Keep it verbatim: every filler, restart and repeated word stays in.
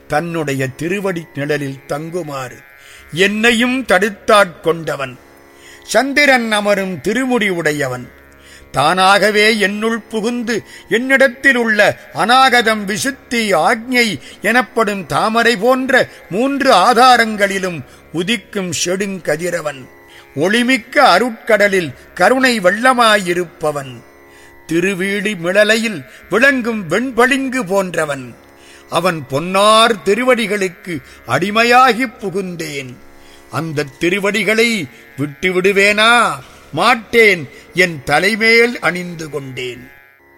தன்னுடைய திருவடி நிழலில் தங்குமாறு என்னையும் தடுத்தாட்கொண்டவன். சந்திரன் அமரும் திருமுடி உடையவன். தானாகவே என்னுள் புகுந்து என்னிடத்தில் உள்ள அநாகதம், விசுத்தி, ஆக்ஞை எனப்படும் தாமரை போன்ற மூன்று ஆதாரங்களிலும் உதிக்கும் செடுங்கதிரவன். ஒளிமிக்க அருட்கடலில் கருணை வெள்ளமாயிருப்பவன். திருவீடி மிளலையில் விளங்கும் வெண்பளிங்கு போன்றவன். அவன் பொன்னார் திருவடிகளுக்கு அடிமையாகிப் புகுந்தேன். அந்த திருவடிகளை விட்டு விடுவேனா? மாட்டேன். என் தலைமேல் அணிந்து கொண்டேன்.